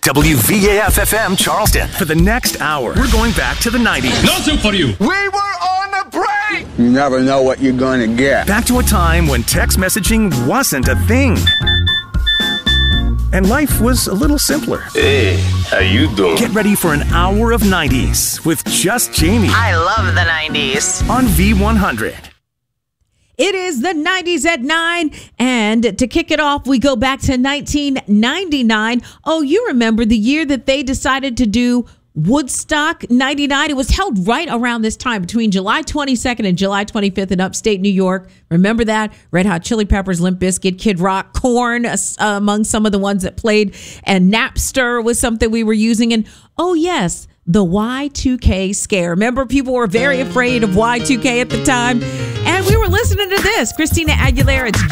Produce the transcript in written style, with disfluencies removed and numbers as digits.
WVAF-FM Charleston. For the next hour, we're going back to the 90s. No soup for you. We were on a break. You never know what you're going to get. Back to a time when text messaging wasn't a thing. And life was a little simpler. Hey, how you doing? Get ready for an hour of 90s with just Jamie. I love the 90s. On V100. It is the 90s at 9, and to kick it off, we go back to 1999. Oh, you remember the year that they decided to do Woodstock 99? It was held right around this time, between July 22nd and July 25th in upstate New York. Remember that? Red Hot Chili Peppers, Limp Bizkit, Kid Rock, Korn, among some of the ones that played, and Napster was something we were using. And oh, yes, the Y2K scare. Remember, people were very afraid of Y2K at the time. And we were listening to this. Christina Aguilera, it's